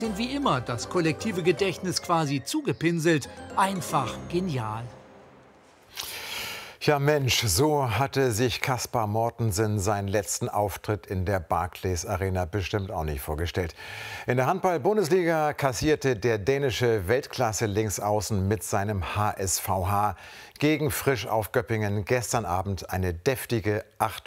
Sind wie immer das kollektive Gedächtnis quasi zugepinselt. Einfach genial. Ja Mensch, so hatte sich Caspar Mortensen seinen letzten Auftritt in der Barclays Arena bestimmt auch nicht vorgestellt. In der Handball-Bundesliga kassierte der dänische Weltklasse-Linksaußen mit seinem HSVH gegen Frisch auf Göppingen gestern Abend eine deftige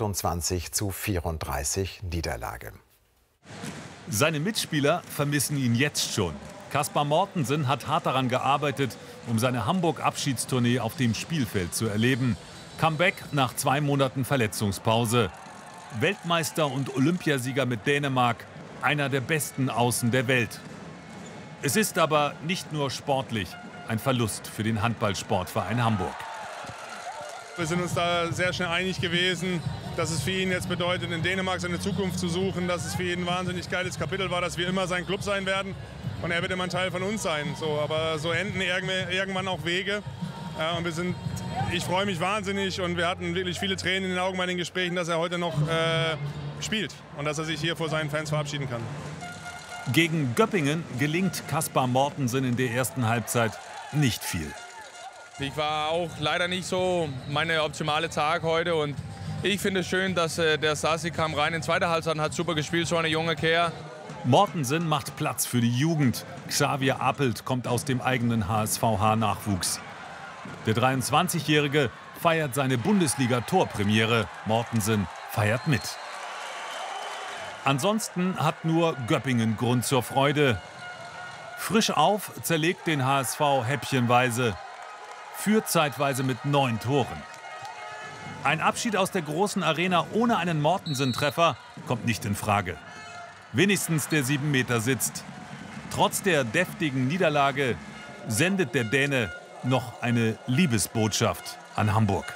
28:34 Niederlage. Seine Mitspieler vermissen ihn jetzt schon. Caspar Mortensen hat hart daran gearbeitet, um seine Hamburg-Abschiedstournee auf dem Spielfeld zu erleben. Comeback nach 2 Monaten Verletzungspause. Weltmeister und Olympiasieger mit Dänemark, einer der besten Außen der Welt. Es ist aber nicht nur sportlich ein Verlust für den Handballsportverein Hamburg. Wir sind uns da sehr schnell einig gewesen, dass es für ihn jetzt bedeutet, in Dänemark seine Zukunft zu suchen, dass es für ihn ein wahnsinnig geiles Kapitel war, dass wir immer sein Club sein werden und er wird immer ein Teil von uns sein. So, aber so enden irgendwann auch Wege. Und ich freue mich wahnsinnig und wir hatten wirklich viele Tränen in den Augen bei den Gesprächen, dass er heute noch spielt und dass er sich hier vor seinen Fans verabschieden kann. Gegen Göppingen gelingt Caspar Mortensen in der ersten Halbzeit nicht viel. Ich war auch leider nicht so meine optimale Tag heute und ich finde es schön, dass der Sassi kam rein in zweiter Halbzeit und hat super gespielt, so eine junge Kerl. Mortensen macht Platz für die Jugend. Xavier Appelt kommt aus dem eigenen HSVH-Nachwuchs. Der 23-Jährige feiert seine Bundesliga-Torpremiere. Mortensen feiert mit. Ansonsten hat nur Göppingen Grund zur Freude. Frisch auf zerlegt den HSV häppchenweise. Führt zeitweise mit 9 Toren. Ein Abschied aus der großen Arena ohne einen Mortensen-Treffer kommt nicht in Frage. Wenigstens der 7 Meter sitzt. Trotz der deftigen Niederlage sendet der Däne noch eine Liebesbotschaft an Hamburg.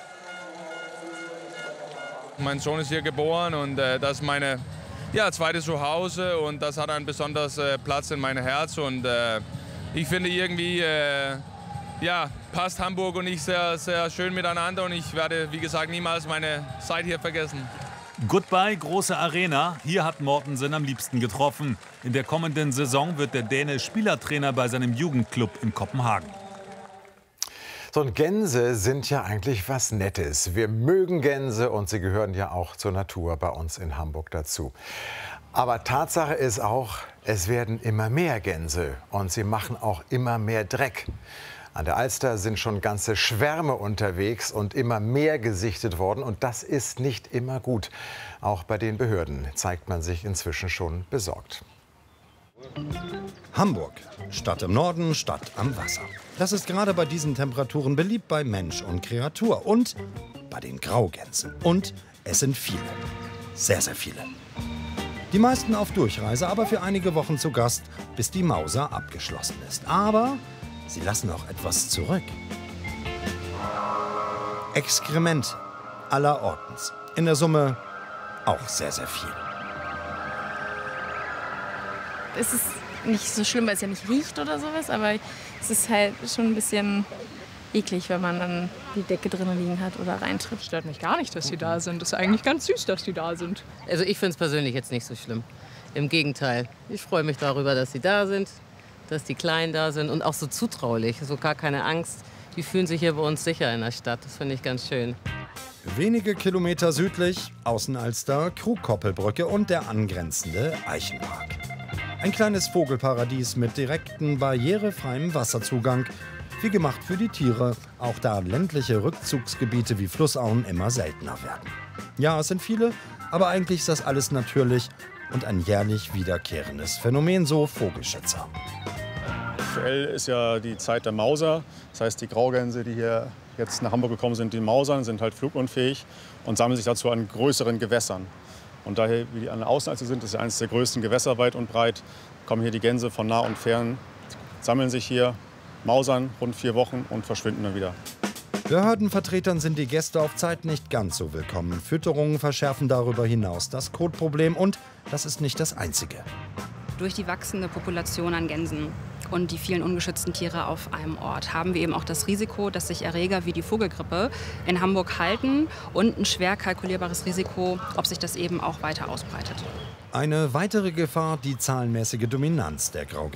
Mein Sohn ist hier geboren und das ist meine zweite Zuhause und das hat einen besonderen Platz in meinem Herz und ich finde irgendwie passt Hamburg und ich sehr, sehr schön miteinander und ich werde, wie gesagt, niemals meine Zeit hier vergessen. Goodbye, große Arena. Hier hat Mortensen am liebsten getroffen. In der kommenden Saison wird der Däne Spielertrainer bei seinem Jugendclub in Kopenhagen. So, und Gänse sind ja eigentlich was Nettes. Wir mögen Gänse und sie gehören ja auch zur Natur bei uns in Hamburg dazu. Aber Tatsache ist auch, es werden immer mehr Gänse und sie machen auch immer mehr Dreck. An der Alster sind schon ganze Schwärme unterwegs und immer mehr gesichtet worden. Und das ist nicht immer gut. Auch bei den Behörden zeigt man sich inzwischen schon besorgt. Hamburg. Stadt im Norden, Stadt am Wasser. Das ist gerade bei diesen Temperaturen beliebt bei Mensch und Kreatur. Und bei den Graugänsen. Und es sind viele. Sehr, sehr viele. Die meisten auf Durchreise, aber für einige Wochen zu Gast, bis die Mauser abgeschlossen ist. Aber sie lassen auch etwas zurück. Exkremente aller Ortens. In der Summe auch sehr, sehr viel. Es ist nicht so schlimm, weil es ja nicht riecht oder sowas, aber es ist halt schon ein bisschen eklig, wenn man dann die Decke drinnen liegen hat oder reintritt. Stört mich gar nicht, dass die da sind. Das ist eigentlich ganz süß, dass die da sind. Also ich finde es persönlich jetzt nicht so schlimm. Im Gegenteil. Ich freue mich darüber, dass sie da sind, dass die Kleinen da sind und auch so zutraulich, so gar keine Angst. Die fühlen sich hier bei uns sicher in der Stadt. Das finde ich ganz schön. Wenige Kilometer südlich, Außenalster, Krugkoppelbrücke und der angrenzende Eichenpark. Ein kleines Vogelparadies mit direktem, barrierefreiem Wasserzugang. Wie gemacht für die Tiere, auch da ländliche Rückzugsgebiete wie Flussauen immer seltener werden. Ja, es sind viele, aber eigentlich ist das alles natürlich und ein jährlich wiederkehrendes Phänomen, so Vogelschätzer. Aktuell ist ja die Zeit der Mauser. Das heißt, die Graugänse, die hier jetzt nach Hamburg gekommen sind, die Mausern, sind halt flugunfähig und sammeln sich dazu an größeren Gewässern. Und daher, wie die an der Außenalster sind, das ist ja eines der größten Gewässer weit und breit, kommen hier die Gänse von nah und fern, sammeln sich hier, mausern rund 4 Wochen und verschwinden dann wieder. Behördenvertretern sind die Gäste auf Zeit nicht ganz so willkommen. Fütterungen verschärfen darüber hinaus das Kotproblem und das ist nicht das einzige. Durch die wachsende Population an Gänsen und die vielen ungeschützten Tiere auf einem Ort haben wir eben auch das Risiko, dass sich Erreger wie die Vogelgrippe in Hamburg halten und ein schwer kalkulierbares Risiko, ob sich das eben auch weiter ausbreitet. Eine weitere Gefahr, die zahlenmäßige Dominanz der Graugänse.